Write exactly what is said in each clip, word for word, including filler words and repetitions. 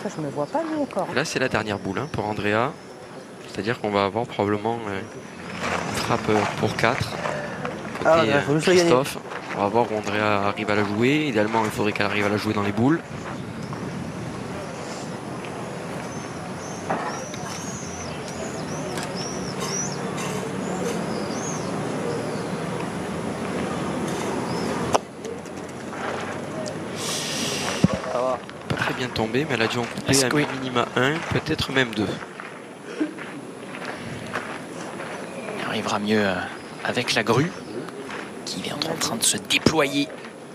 Je me vois pas lui encore. Là, c'est la dernière boule hein, pour Andrea. C'est-à-dire qu'on va avoir probablement euh, une frappe pour quatre. Côté ah, là, faut euh, Christophe. On va voir où Andrea arrive à la jouer. Idéalement, il faudrait qu'elle arrive à la jouer dans les boules. Pas très bien tombé, mais elle a dû en couper à oui. minima un, peut-être même deux. Il arrivera mieux avec la grue qui est en train de se déployer.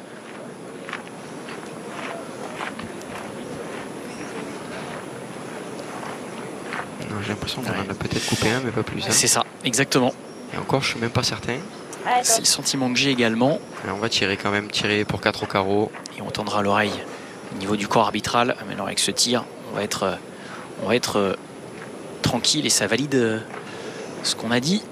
J'ai l'impression qu'on ouais. en a peut-être coupé un, mais pas plus. Hein. C'est ça, exactement. Et encore, je suis même pas certain. C'est le sentiment que j'ai également. Et on va tirer quand même, tirer pour quatre au carreau. Et on tendra l'oreille au niveau du corps arbitral. Mais alors avec ce tir, on va être, on va être euh, tranquille et ça valide euh, ce qu'on a dit.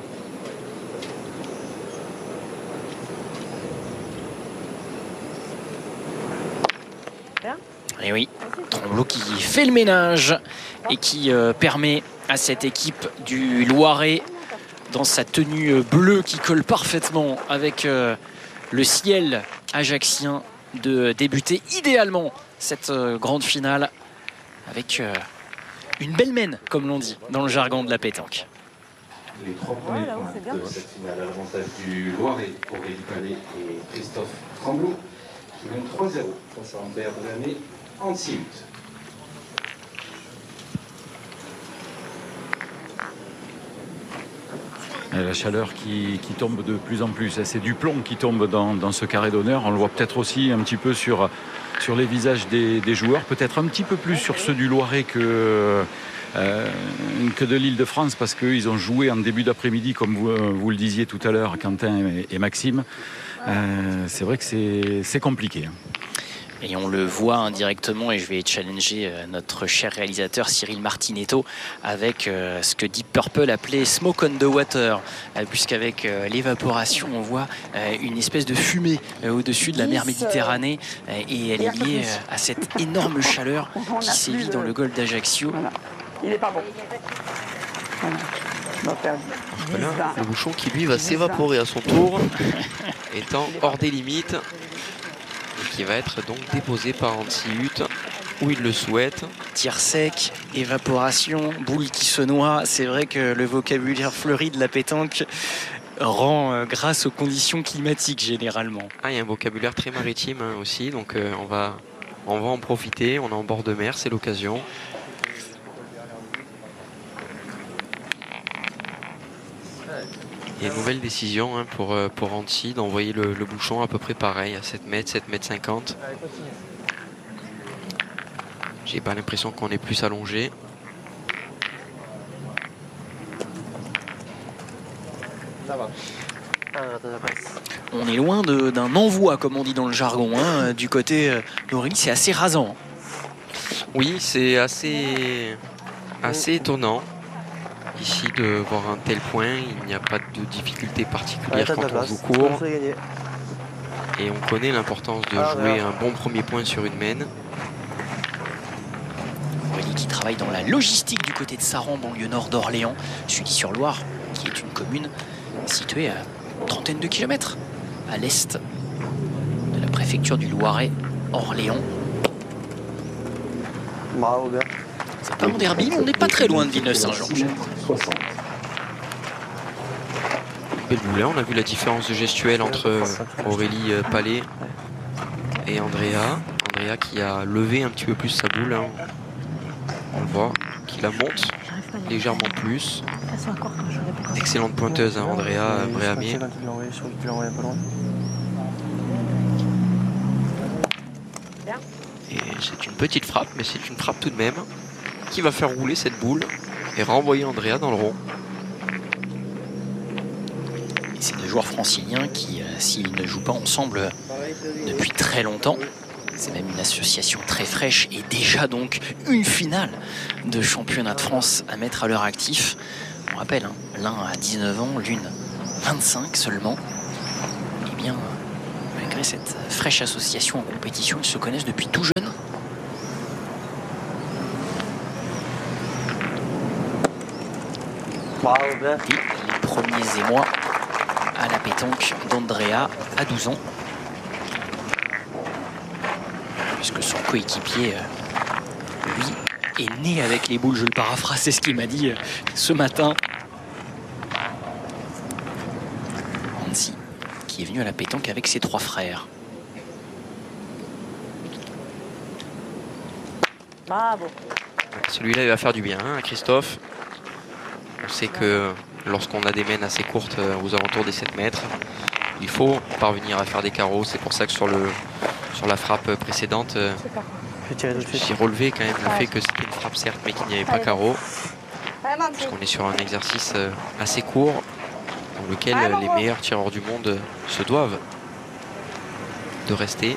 Et oui, Tromblot qui fait le ménage et qui euh, permet à cette équipe du Loiret, dans sa tenue bleue qui colle parfaitement avec euh, le ciel ajaxien, de débuter idéalement cette euh, grande finale avec euh, une belle mène, comme l'on dit dans le jargon de la pétanque. Les trois premiers points de cette finale à l'avantage du Loiret pour Aurélie Palais et Christophe Tremblot qui mènent trois zéro face à Ambert Bramé en six minutes. La chaleur qui, qui tombe de plus en plus. C'est du plomb qui tombe dans, dans ce carré d'honneur. On le voit peut-être aussi un petit peu sur, sur les visages des, des joueurs. Peut-être un petit peu plus sur ceux du Loiret que, euh, que de l'Île-de-France parce qu'ils ont joué en début d'après-midi, comme vous, vous le disiez tout à l'heure, Quentin et, et Maxime. Euh, c'est vrai que c'est compliqué. Et on le voit indirectement, et je vais challenger notre cher réalisateur Cyril Martinetto avec ce que Deep Purple appelait Smoke on the Water, puisqu'avec l'évaporation, on voit une espèce de fumée au-dessus de la mer Méditerranée, et elle est liée à cette énorme chaleur qui sévit dans le golfe d'Ajaccio. Voilà. Il n'est pas bon. Voilà. Voilà, le bouchon qui lui va s'évaporer à son tour, étant hors des limites. Qui va être donc déposé par Antihut où il le souhaite. Tir sec, évaporation, boule qui se noie. C'est vrai que le vocabulaire fleuri de la pétanque rend euh, grâce aux conditions climatiques généralement. Ah, il y a un vocabulaire très maritime hein, aussi, donc euh, on, va, on va en profiter. On est en bord de mer, c'est l'occasion. Il y a une nouvelle décision hein, pour, pour Anti d'envoyer le, le bouchon à peu près pareil, à sept mètres, sept mètres cinquante. J'ai pas l'impression qu'on est plus allongé. Ça va. On est loin d'un envoi, comme on dit dans le jargon. Hein. Du côté d'Aurélie, c'est assez rasant. Oui, c'est assez, assez étonnant. Ici de voir un tel point, il n'y a pas de difficulté particulière ouais, quand on joue court. Et on connaît l'importance de ah, jouer un bon premier point sur une mène. Aurélie qui travaille dans la logistique du côté de Saran, banlieue nord d'Orléans, Sully-sur-Loire, qui est une commune située à une trentaine de kilomètres à l'est de la préfecture du Loiret, Orléans. Bravo, bien. C'est pas en derby, mais on n'est pas très loin de Villeneuve-Saint-Jean. Belle boule, on a vu la différence de gestuelle entre Aurélie Palais et Andrea. Andrea qui a levé un petit peu plus sa boule. Hein. On le voit, qui la monte légèrement plus. Excellente pointeuse, hein, Andrea Bréamier. Et c'est une petite frappe, mais c'est une frappe tout de même qui va faire rouler cette boule et renvoyer Andrea dans le rond. C'est des joueurs franciliens qui, euh, s'ils ne jouent pas ensemble depuis très longtemps, c'est même une association très fraîche et déjà donc une finale de championnat de France à mettre à leur actif. On rappelle, hein, l'un a dix-neuf ans, l'une vingt-cinq seulement. Et bien, malgré cette fraîche association en compétition, ils se connaissent depuis tout jeune. Bravo, Aubert. Dès les premiers émois à la pétanque d'Andrea à douze ans. Puisque son coéquipier, euh, lui, est né avec les boules. Je le paraphrase, c'est ce qu'il m'a dit euh, ce matin. Hansi, qui est venu à la pétanque avec ses trois frères. Bravo. Celui-là, il va faire du bien hein, à Christophe. On sait que lorsqu'on a des mènes assez courtes euh, aux alentours des sept mètres, il faut parvenir à faire des carreaux. C'est pour ça que sur, le, sur la frappe précédente, euh, j'ai relevé quand même le fait que c'était une frappe certes, mais qu'il n'y avait pas carreau. Parce qu'on est sur un exercice euh, assez court, dans lequel euh, les meilleurs tireurs du monde euh, se doivent de rester.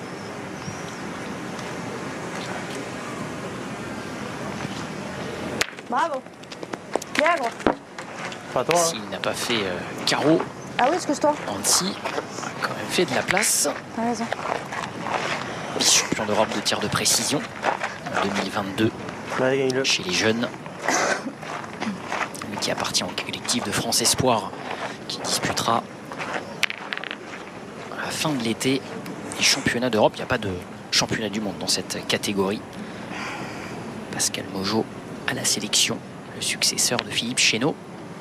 Bravo. Bien, gros. Pas toi. Hein. S'il n'a pas fait euh, carreau, Ah oui, excuse-toi. Hansi a quand même fait de la place. T'as raison. Vice-champion d'Europe de tir de précision en deux mille vingt-deux Allez, gagne-le. chez les jeunes. Lui qui appartient au collectif de France Espoir, qui disputera à la fin de l'été les championnats d'Europe. Il n'y a pas de championnat du monde dans cette catégorie. Pascal Mojo à la sélection, le successeur de Philippe Chénaud.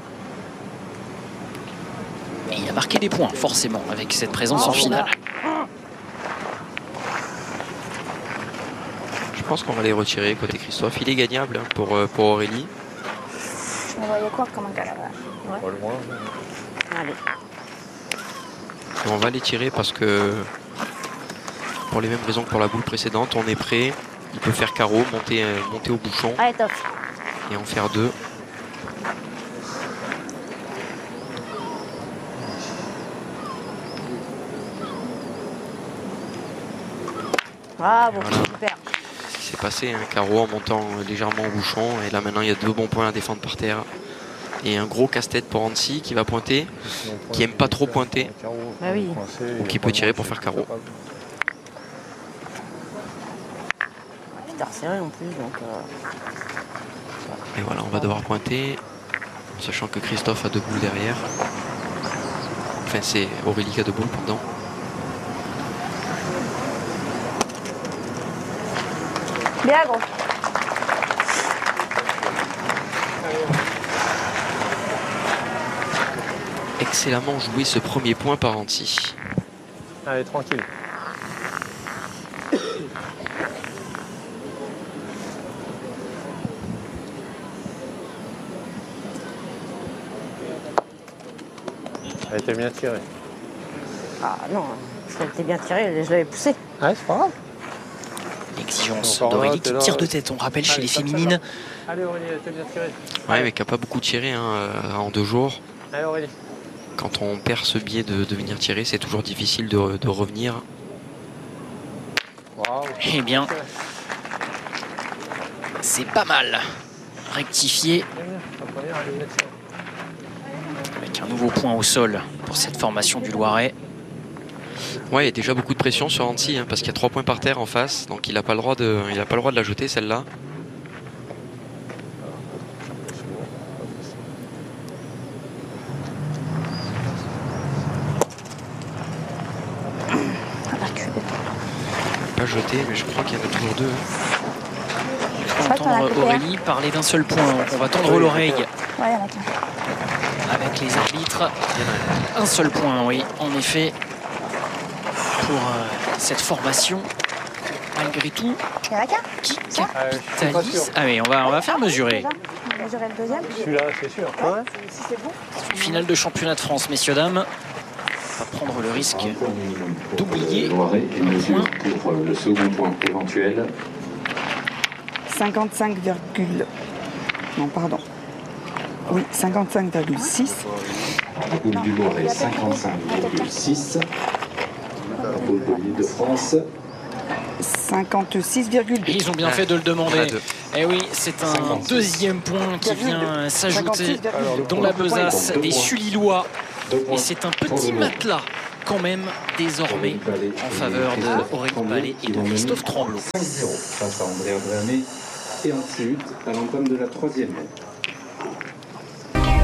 Et il a marqué des points, forcément, avec cette présence en finale. Je pense qu'on va les retirer côté Christophe. Il est gagnable hein, pour, euh, pour Aurélie. On voyait quoi comme un gars là-bas. Ouais. Allez. Et on va les tirer parce que, pour les mêmes raisons que pour la boule précédente, on est prêt. Il peut faire carreau, monter, euh, monter au bouchon Allez, top. et en faire deux. Bravo, Voilà. super. C'est passé un carreau en montant légèrement au bouchon. Et là maintenant il y a deux bons points à défendre par terre. Et un gros casse-tête pour Hansi qui va pointer, qui aime pas trop pointer. Bah oui. Ou qui peut tirer pour faire carreau. Putain, serré en plus, donc... Euh... Et voilà, on va devoir pointer. Sachant que Christophe a deux boules derrière. Enfin c'est Aurélie qui a deux boules, pardon. Bien, gros. Excellemment joué ce premier point par Hansi. Allez, tranquille. Elle était bien tirée. Ah non, ça a été bien tiré, je l'avais poussé. Ouais, c'est pas grave. L'exigence Encore là, d'Aurélie t'es qui là, tire ouais. de tête, on rappelle, chez Allez, les tape féminines. celle-là. Allez, Aurélie, elle était bien tirée. Ouais, mais qui n'a pas beaucoup tiré hein, euh, en deux jours. Allez, Aurélie. Quand on perd ce biais de, de venir tirer, c'est toujours difficile de, de revenir. Bravo. Eh bien, c'est pas mal. Rectifié La première, elle est bien tirée. avec un nouveau point au sol pour cette formation du Loiret. Ouais, il y a déjà beaucoup de pression sur Hansi hein, parce qu'il y a trois points par terre en face, donc il n'a pas le droit de, il a pas le droit de la jeter celle-là. Pas jeté, mais je crois qu'il y en a toujours deux. Hein. On va entendre Aurélie parler d'un seul point. On va tendre l'oreille Ouais, il y en a qu'un. avec les arbitres. Un seul point, oui, en effet, pour euh, cette formation. Malgré tout, Il y en a qu'un. qui Ah, je suis pas capitalise. sûr. Ah oui, on va, on va faire mesurer. Déjà, on va mesurer le deuxième. Celui-là, c'est sûr. Ouais. Si c'est bon. Une finale de championnat de France, messieurs, dames. On va prendre le risque d'oublier Loiret et un mesure point. pour le second point éventuel. cinquante-cinq virgule... Non, pardon. Oui, cinquante-cinq virgule six. La boule du Loiret, cinquante-cinq virgule six. La boule de l'Île-de-France, cinquante-six virgule deux. Et ils ont bien fait de le On a demander. deux. Et oui, c'est un cinquante-six. deuxième point qui vient s'ajouter cinquante-six virgule deux. dans la besace Deux des points. Sulillois. deux points. Et c'est un petit Changement. matelas quand même désormais en faveur de Aurélie Palais et de Christophe Tremblot. cinq zéro face à André Andréané. Et ensuite, à l'entame de la troisième.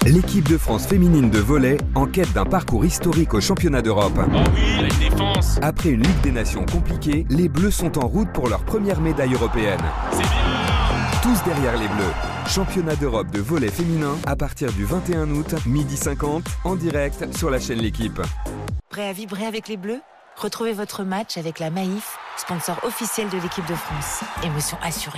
L'équipe de France féminine de volley en quête d'un parcours historique au championnat d'Europe. Oh oui, la défense. Après une Ligue des Nations compliquée, les Bleus sont en route pour leur première médaille européenne. C'est bien. Tous derrière les Bleus. Championnat d'Europe de volley féminin à partir du vingt et un août, midi cinquante, en direct sur la chaîne L'Équipe. Prêt à vibrer avec les Bleus ? Retrouvez votre match avec la Maïf, sponsor officiel de l'équipe de France. Émotion assurée.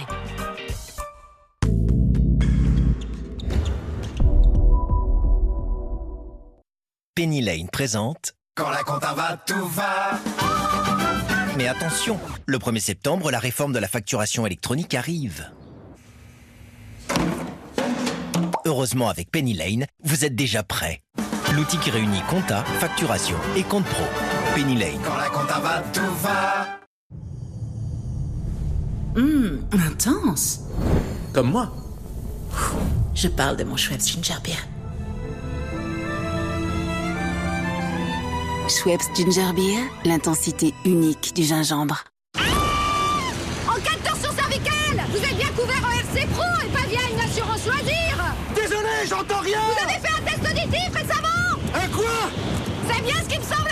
Penny Lane présente Quand la compta va, tout va. Mais attention, le premier septembre, la réforme de la facturation électronique arrive. Heureusement, avec Penny Lane, vous êtes déjà prêts. L'outil qui réunit compta, facturation et compte pro. Penny Lane. Quand la compta va, tout va. Hum, intense. Comme moi. Je parle de mon Schweppes Ginger Beer. Schweppes Ginger Beer, l'intensité unique du gingembre. Enquête torsion cervicale. Vous êtes bien couvert en R C Pro et pas via une assurance loisir. Désolé, j'entends rien. Vous avez fait un test auditif récemment. Un quoi? C'est bien ce qui me semblait.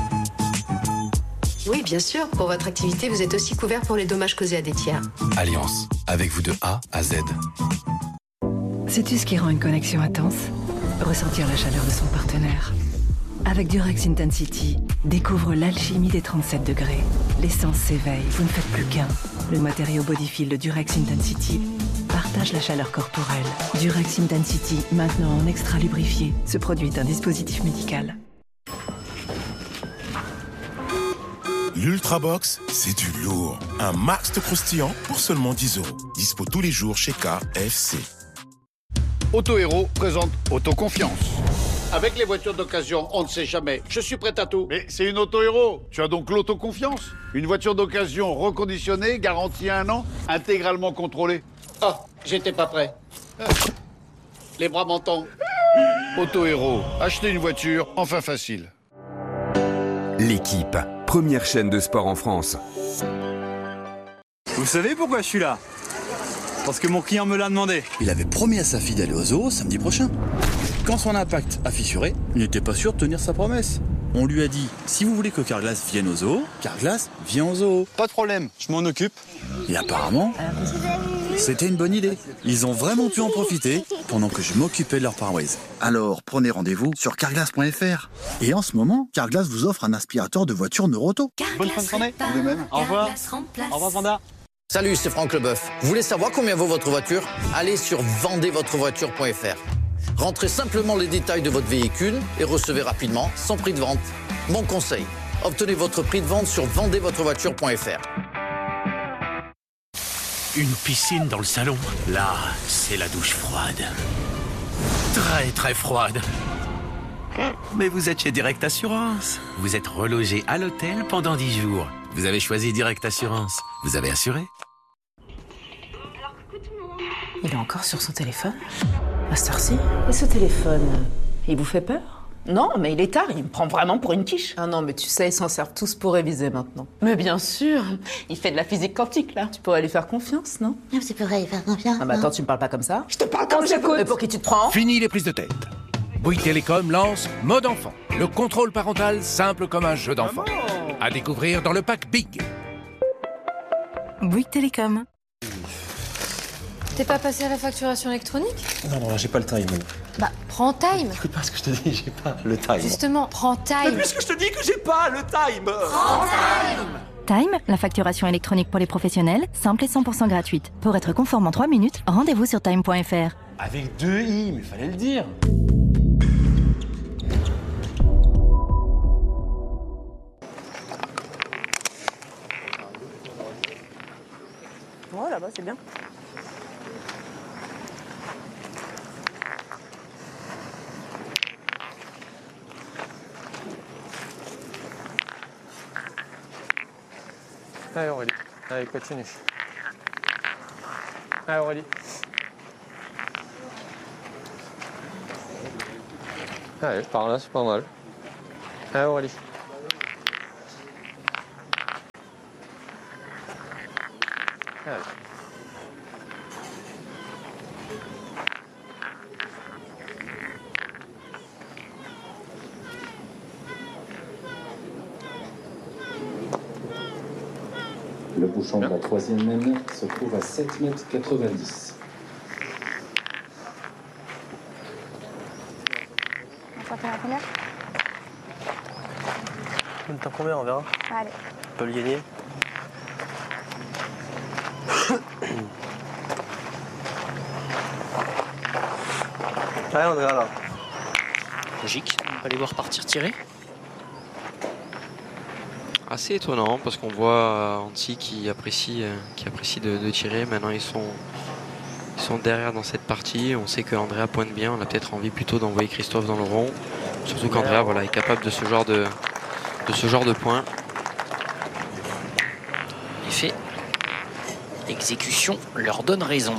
Oui, bien sûr. Pour votre activité, vous êtes aussi couvert pour les dommages causés à des tiers. Alliance, avec vous de A à Z. Sais-tu ce qui rend une connexion intense? Ressentir la chaleur de son partenaire. Avec Durex Intensity, découvre l'alchimie des trente-sept degrés. L'essence s'éveille, vous ne faites plus qu'un. Le matériau Bodyfil de Durex Intensity partage la chaleur corporelle. Durex Intensity, maintenant en extra lubrifié. Ce produit est un dispositif médical. L'Ultrabox, c'est du lourd. Un max de croustillant pour seulement dix euros. Dispo tous les jours chez K F C. Auto Héros présente Autoconfiance. Avec les voitures d'occasion, on ne sait jamais. Je suis prêt à tout. Mais c'est une Auto Héros. Tu as donc l'autoconfiance. Une voiture d'occasion reconditionnée, garantie un an, intégralement contrôlée. Ah, j'étais pas prêt. Ah. Les bras m'en tombent. Auto Héros. Acheter une voiture, enfin facile. L'Équipe, première chaîne de sport en France. Vous savez pourquoi je suis là? Parce que mon client me l'a demandé. Il avait promis à sa fille d'aller au zoo samedi prochain. Quand son impact a fissuré, il n'était pas sûr de tenir sa promesse. On lui a dit, si vous voulez que Carglass vienne au zoo, Carglass vient au zoo. Pas de problème, je m'en occupe. Et apparemment, c'était une bonne idée. Ils ont vraiment pu en profiter pendant que je m'occupais de leur pare-brise. Alors, prenez rendez-vous sur carglass point f r. Et en ce moment, Carglass vous offre un aspirateur de voiture Neuroto. Bonne fin de journée. De même. Au revoir. Au revoir, Panda. Salut, c'est Franck Leboeuf. Vous voulez savoir combien vaut votre voiture? Allez sur vendez votre voiture point f r. Rentrez simplement les détails de votre véhicule et recevez rapidement son prix de vente. Mon conseil, obtenez votre prix de vente sur vendez votre voiture point f r. Une piscine dans le salon. Là, c'est la douche froide. Très très froide. Mais vous êtes chez Direct Assurance. Vous êtes relogé à l'hôtel pendant dix jours. Vous avez choisi Direct Assurance. Vous avez assuré. Il est encore sur son téléphone? À cette heure-ci? Et ce téléphone, il vous fait peur? Non, mais il est tard, il me prend vraiment pour une quiche. Ah non, mais tu sais, ils s'en servent tous pour réviser maintenant. Mais bien sûr, il fait de la physique quantique, là. Tu pourrais lui faire confiance, non? Tu pourrais lui faire confiance. Ah bah attends, tu me parles pas comme ça? Je te parle comme j'écoute. Mais pour qui tu te prends? Fini les prises de tête. Bouygues Télécom lance Mode Enfant, le contrôle parental simple comme un jeu d'enfant. À découvrir dans le pack Big. Bouygues Télécom. T'es pas passé à la facturation électronique? Non, non, j'ai pas le time. Bah, prends Time. Écoute pas ce que je te dis, j'ai pas le time. Justement, prends Time. Mais puisque je te dis que j'ai pas le time. Prends Time. Time, la facturation électronique pour les professionnels, simple et cent pour cent gratuite. Pour être conforme en trois minutes, rendez-vous sur time point f r. Avec deux i, mais fallait le dire. Ouais, là-bas, c'est bien. Allez Aurélie, allez continue. Allez Aurélie. Allez, par là c'est pas mal. Allez Aurélie. Allez. Le bouchon de la troisième mène se trouve à sept mètres quatre-vingt-dix. On va faire la première. Une temps combien, on verra. Allez. On peut le gagner. Allez, on est là. Logique, on va les voir partir tirer. Assez étonnant parce qu'on voit Anti qui apprécie, qui apprécie de, de tirer. Maintenant ils sont, ils sont derrière dans cette partie. On sait que Andrea pointe bien. On a peut-être envie plutôt d'envoyer Christophe dans le rond. Surtout qu'Andrea voilà, est capable de ce genre de, de, ce genre de points. En effet, l'exécution leur donne raison.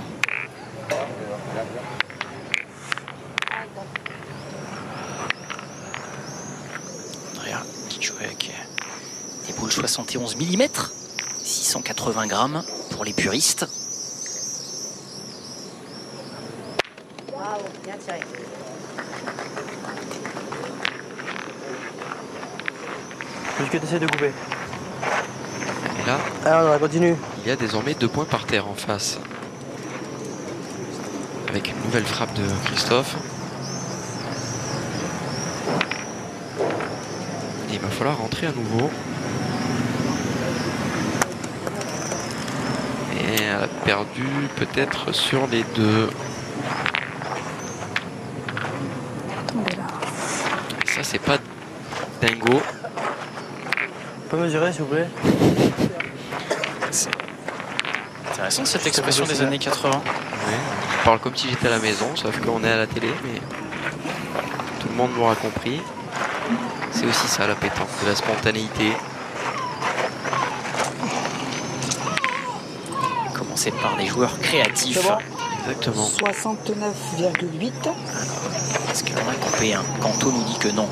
Andrea qui joue avec des boules soixante et onze millimètres, six cent quatre-vingts grammes pour les puristes. Bravo, bien tiré. Jusque tu essaies de couper. Et là, alors, on continue. Il y a désormais deux points par terre en face. Avec une nouvelle frappe de Christophe. Et il va falloir rentrer à nouveau. Et elle a perdu peut-être sur les deux. Et ça, c'est pas dingo. On peut mesurer, s'il vous plaît? C'est intéressant cette expression des années quatre-vingts. Oui, je parle comme si j'étais à la maison, sauf qu'on est à la télé, mais tout le monde l'aura compris. C'est aussi ça la pétanque, de la spontanéité. Commencer par des joueurs créatifs. Bon. Exactement. soixante-neuf virgule huit. Est-ce qu'on a coupé un Canto nous dit que non.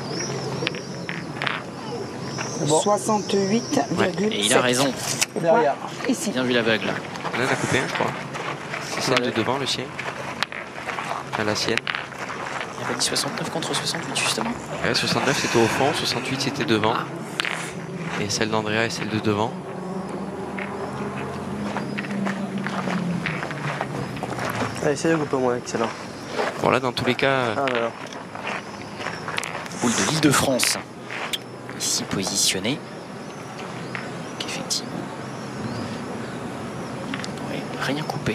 Bon. soixante-huit virgule sept. Et il a raison. Derrière. Ici. Bien vu l'aveugle. On en a coupé un, je crois. C'est celle de devant, le sien. À la sienne. Il avait dit soixante-neuf contre soixante-huit, justement. Ouais, soixante-neuf c'était au fond, soixante-huit c'était devant. Et celle d'Andrea et celle de devant. Allez, essaye de couper au moins, excellent. Voilà, dans tous les cas. Ah, voilà. Boule de l'Île-de-France. Ici positionné. Donc, effectivement. Oui, rien coupé.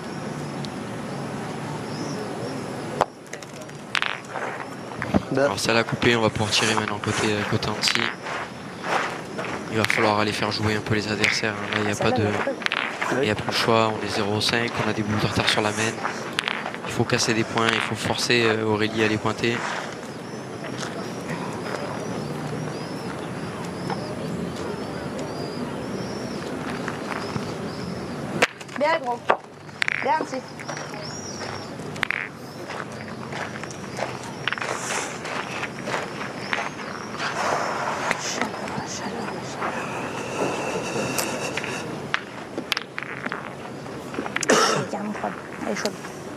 Alors ça l'a coupé, on va pouvoir tirer maintenant côté, côté anti. Il va falloir aller faire jouer un peu les adversaires. Là, il n'y a pas de. Il n'y a plus le choix, on est zéro cinq, on a des boules de retard sur la main. Il faut casser des points, il faut forcer Aurélie à les pointer. Bien gros. Bien petit. Carrément froide. Elle est chaude.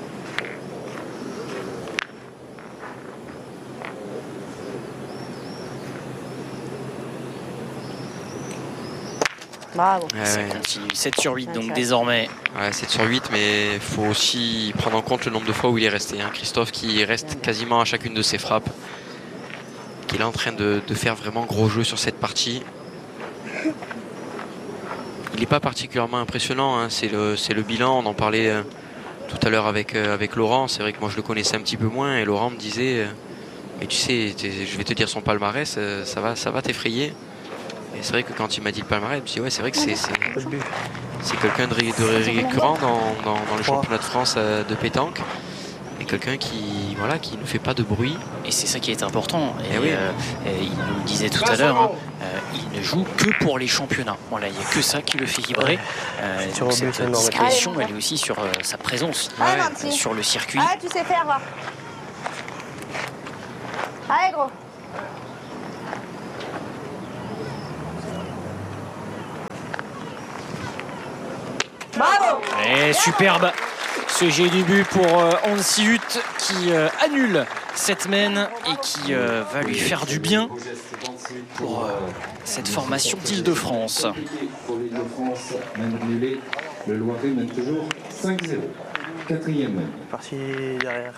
Bravo. Ouais, Ça ouais. continue. sept sur huit donc désormais. Ouais, sept sur huit, mais il faut aussi prendre en compte le nombre de fois où il est resté. Hein. Christophe qui reste quasiment à chacune de ses frappes. Qu'il est en train de, de faire vraiment gros jeu sur cette partie. Il n'est pas particulièrement impressionnant, hein. C'est le, c'est le bilan, on en parlait euh, tout à l'heure avec, euh, avec Laurent. C'est vrai que moi je le connaissais un petit peu moins et Laurent me disait, euh, mais tu sais, je vais te dire son palmarès, euh, ça va, ça va t'effrayer. Et c'est vrai que quand il m'a dit le palmarès, je me suis dit ouais, c'est vrai que c'est c'est quelqu'un de, ré, de récurrent dans, dans, dans le championnat de France euh, de pétanque. Et quelqu'un qui, voilà, qui ne fait pas de bruit. Et c'est ça qui est important. Et, et oui. euh, et il nous le disait tout à l'heure, hein, euh, il ne joue que pour les championnats. Voilà, il n'y a que ça qui le fait vibrer. Euh, donc cette discrétion, elle est aussi sur euh, sa présence Allez, euh, sur le circuit. Ah, tu sais faire, va. Allez, gros. Bravo. Et superbe ce jet du but pour euh, Hansi Huth qui euh, annule cette main et qui euh, va lui faire du bien pour euh, cette formation d'Île-de-France. l'Île-de-France mène annulé. Le Loiret mène toujours cinq zéro. Quatrième mène. Parti derrière.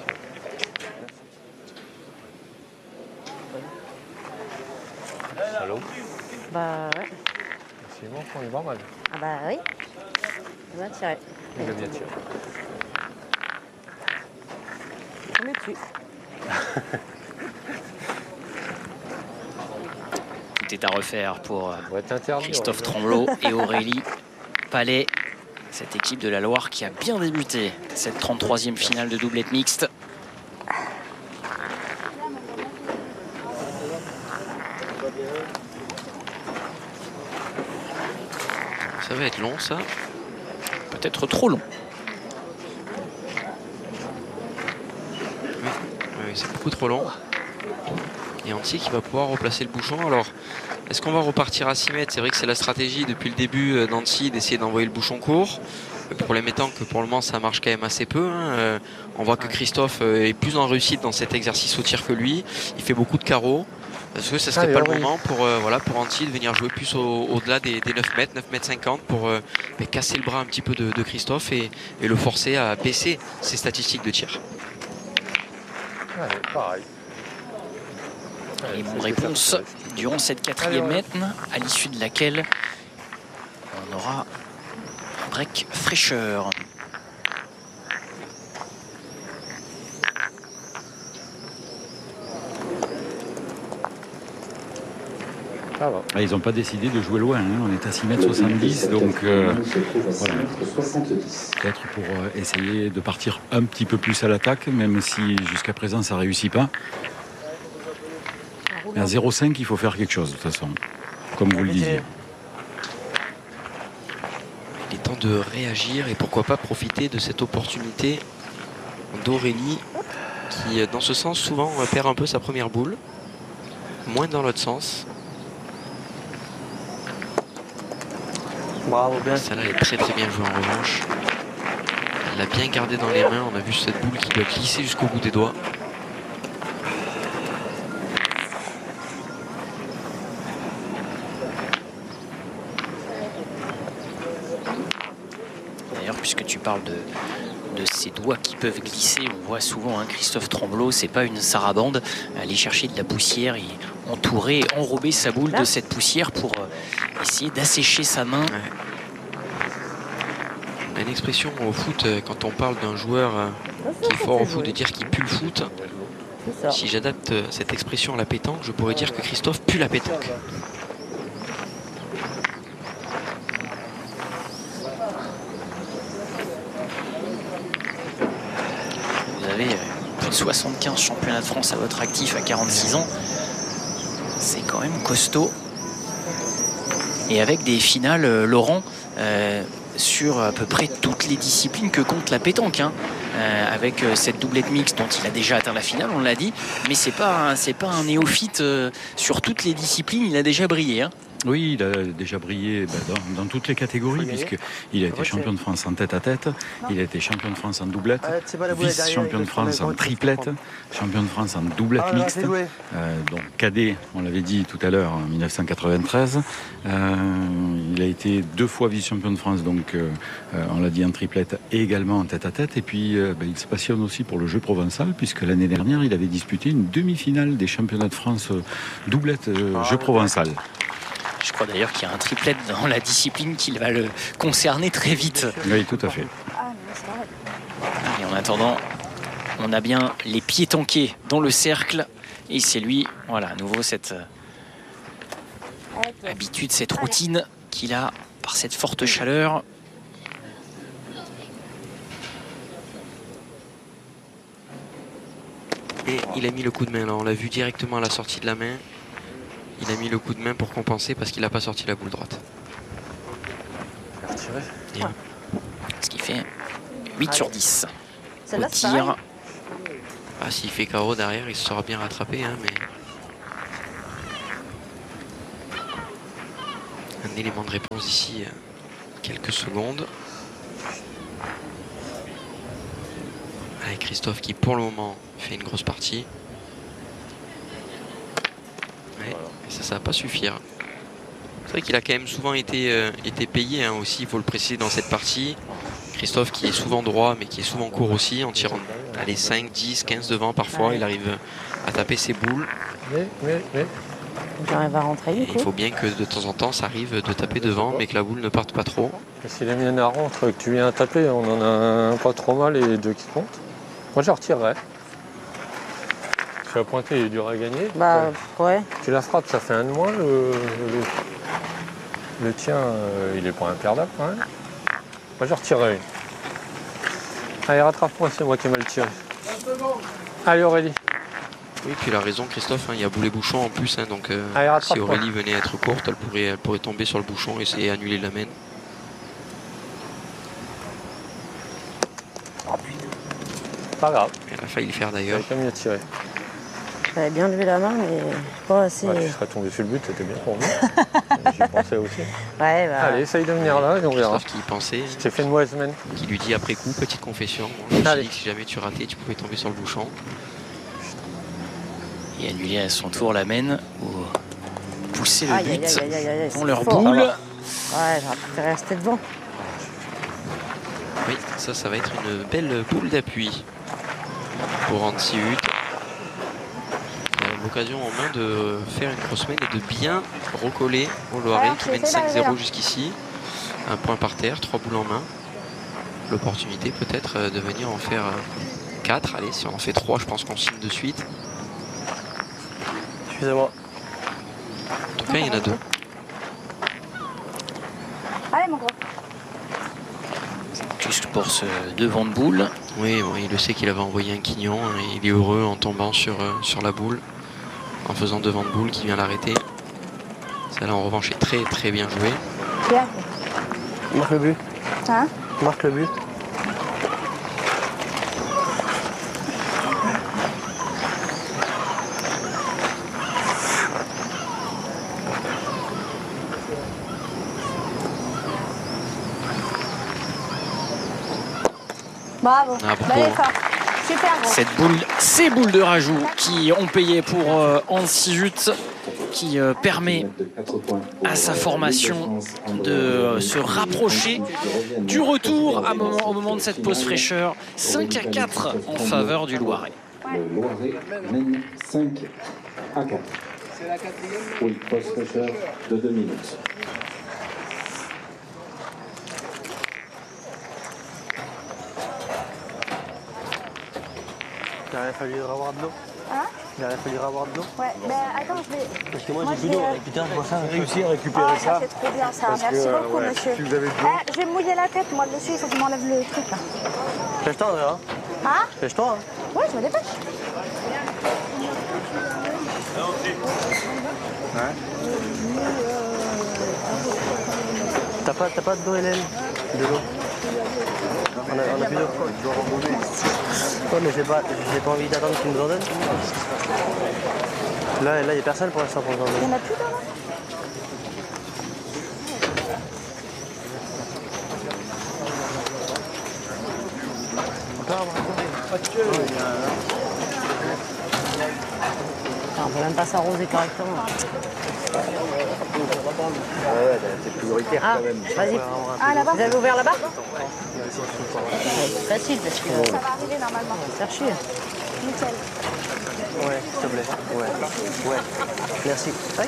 Allô? Bah ouais. C'est bon, on est pas mal. Ah bah oui. Il va tirer. Il a bien tiré. On est dessus. Tout est à refaire pour Christophe Tremblot et Aurélie Palais. Cette équipe de la Loire qui a bien débuté cette trente-troisième finale de doublette mixte. Ça va être long, ça. Peut-être trop long. Oui, oui c'est beaucoup trop long. Et Anti qui va pouvoir replacer le bouchon. Alors, est-ce qu'on va repartir à six mètres? C'est vrai que c'est la stratégie depuis le début d'Anti d'essayer d'envoyer le bouchon court. Le problème étant que pour le moment, ça marche quand même assez peu. Hein. On voit que Christophe est plus en réussite dans cet exercice au tir que lui. Il fait beaucoup de carreaux. Est-ce que ce serait ah, pas le oui. moment pour, euh, voilà, pour Anti de venir jouer plus au-delà au des, des neuf mètres, neuf mètres cinquante pour euh, casser le bras un petit peu de, de Christophe et, et le forcer à baisser ses statistiques de tir? Ouais, pareil. Et mon réponse durant cette quatrième mètre, à l'issue de laquelle on aura un break fraîcheur. Ah, ils n'ont pas décidé de jouer loin, hein. On est à six mètres soixante-dix, donc euh, voilà. Peut-être pour euh, essayer de partir un petit peu plus à l'attaque, même si jusqu'à présent ça ne réussit pas. Mais à zéro virgule cinq, il faut faire quelque chose de toute façon, comme vous le disiez. Il est temps de réagir et pourquoi pas profiter de cette opportunité d'Aurélie qui, dans ce sens, souvent perd un peu sa première boule, moins dans l'autre sens. Bravo, bien. Celle-là est très très bien jouée en revanche. Elle l'a bien gardée dans les mains. On a vu cette boule qui doit glisser jusqu'au bout des doigts. D'ailleurs, puisque tu parles de, de ces doigts qui peuvent glisser, on voit souvent hein, Christophe Tremblot, c'est pas une sarabande, aller chercher de la poussière et entourer, enrober sa boule de cette poussière pour essayer d'assécher sa main. Ouais. Une expression au foot, quand on parle d'un joueur qui est fort au foot, de dire qu'il pue le foot. Si j'adapte cette expression à la pétanque, je pourrais dire que Christophe pue la pétanque. Vous avez plus de soixante-quinze championnats de France à votre actif à quarante-six ans. C'est quand même costaud. Et avec des finales, euh, Laurent, euh, sur à peu près toutes les disciplines que compte la pétanque. Hein. Euh, avec euh, cette doublette mixte dont il a déjà atteint la finale, on l'a dit. Mais c'est pas, c'est pas un néophyte. Euh, sur toutes les disciplines, il a déjà brillé. Hein. Oui, il a déjà brillé bah, dans, dans toutes les catégories, puisqu'il a été champion de France en tête-à-tête, il a été champion de France en doublette, vice-champion de France en triplette, champion de France en doublette mixte, euh, donc cadet, on l'avait dit tout à l'heure, en mille neuf cent quatre-vingt-treize. Euh, il a été deux fois vice-champion de France, donc euh, on l'a dit en triplette et également en tête-à-tête. Et puis euh, bah, il se passionne aussi pour le jeu provençal, puisque l'année dernière, il avait disputé une demi-finale des championnats de France euh, doublette euh, jeu provençal. Je crois d'ailleurs qu'il y a un triplet dans la discipline qui va le concerner très vite. Oui, tout à fait. Et en attendant, on a bien les pieds tankés dans le cercle. Et c'est lui, voilà, à nouveau cette habitude, cette routine qu'il a par cette forte chaleur. Et il a mis le coup de main là, on l'a vu directement à la sortie de la main. Il a mis le coup de main pour compenser parce qu'il n'a pas sorti la boule droite. Et ce qui fait huit sur dix. Au tir. Ah, s'il fait carreau derrière, il se sera bien rattrapé. Hein, mais... un élément de réponse ici, quelques secondes. Avec Christophe qui, pour le moment, fait une grosse partie. Ouais, et ça, ça va pas suffire. C'est vrai qu'il a quand même souvent été, euh, été payé hein, aussi, il faut le préciser dans cette partie. Christophe qui est souvent droit mais qui est souvent court aussi en tirant allez, cinq, dix, quinze devant parfois. Il arrive à taper ses boules. Mais, mais, mais. J'arrive à rentrer du coup. Il faut bien que de temps en temps ça arrive de taper devant mais que la boule ne parte pas trop. Et si la mienne rentre que tu viens à taper, on en a un pas trop mal et deux qui comptent. Moi je retirerais. Parce que la pointée est dure à gagner. Bah ouais. Tu la frappes, ça fait un de moins. Le, le, le tien, euh, il est pas imperdable quand même. Moi je retirerais une. Allez, rattrape-moi, c'est moi qui ai mal tiré. Allez Aurélie. Oui, puis il a raison Christophe, hein, il y a boulet bouchon en plus, hein, donc euh, Allez, si Aurélie venait être courte, elle pourrait, elle pourrait tomber sur le bouchon et essayer d'annuler la main. Pas grave. Elle a failli le faire d'ailleurs. Elle a mieux tiré. J'avais bien levé la main, mais pas assez. Bah, tu serais tombé sur le but, c'était bien pour nous. J'y pensais aussi. Ouais, bah... Allez, essaye de venir là et on verra. Christophe qui y pensait. J'ai fait une mauvaise semaine. Qui lui dit après coup, petite confession. Je me suis dit que si jamais tu ratais, tu pouvais tomber sur le bouchon. Et annuler à son tour la mène ou pousser le aïe, but aïe, aïe, aïe, aïe, dans c'est leur fort. boule. Ouais, j'aurais préféré rester devant. Oui, ça, ça va être une belle boule d'appui pour Antti Hut. L'occasion en main de faire une crossman et de bien recoller au Loiret qui mène cinq zéro jusqu'ici. Un point par terre, trois boules en main. L'opportunité peut-être de venir en faire quatre. Allez, si on en fait trois, je pense qu'on signe de suite. Excusez-moi. En tout cas, il y en a deux. Allez, mon gros. Juste pour ce devant de boule. Oui, bon, il le sait qu'il avait envoyé un quignon et il est heureux en tombant sur, euh, sur la boule, en faisant devant de boule qui vient l'arrêter. Celle-là en revanche est très très bien jouée. Bien. Marque le but. Hein? Marque le but. Bravo. Ah, bravo. Bel effort. Super gros. Cette boule, ces boules de rajout qui ont payé pour euh, Antti Hut, qui euh, permet à sa formation de euh, se rapprocher du retour à moment, au moment de cette pause fraîcheur. cinq à quatre en faveur du Loiret. Le Loiret mène cinq à quatre. C'est la quatrième. Oui, pause fraîcheur de deux minutes. Il aurait fallu avoir de l'eau. Hein? Il aurait fallu avoir de l'eau. Ouais, ben attends, je vais. Parce que moi, Moi, j'ai je plus d'eau. vais- Et putain, je vois ça réussir à récupérer Ah, ça. ça c'est trop bien ça. Parce Merci que, beaucoup, ouais, monsieur. si vous avez de l'eau. Eh, je vais me mouiller la tête, moi, dessus. Il faut que je m'enlève le truc là. Pêche-toi, Andrea. Hein? Pêche-toi. Hein. Ouais, je me dépêche. Ouais. T'as pas, t'as pas de l'eau, Hélène? De l'eau. On a, on a plus d'eau. Ouais, mais j'ai pas, j'ai pas envie d'attendre qu'ils nous en donnent. Là, là, y a personne pour l'instant pour nous en Il y donner. en a plus d'eau là? Enfin, on peut même pas s'arroser correctement. Ouais, c'est prioritaire Ah, quand même. vas-y. Ah, là-bas? Vous avez ouvert là-bas? C'est facile parce que Ça va arriver normalement. on va faire chier. Nickel. Ouais, s'il te plaît. Ouais. Ouais. Merci. Oui.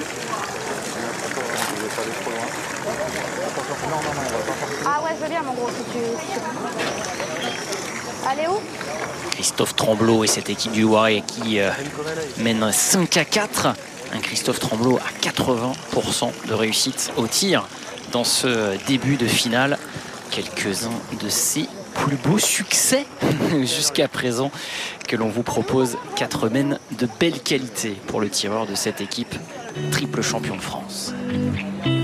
Ah ouais, je veux bien, mon gros, si tu. si tu- Allez où? Christophe Tremblot et cette équipe du Loiret qui euh, mène cinq à quatre. Un Christophe Tremblot à quatre-vingts pour cent de réussite au tir dans ce début de finale. Quelques-uns de ses plus beaux succès jusqu'à présent que l'on vous propose. Quatre mènes de belle qualité pour le tireur de cette équipe, triple champion de France.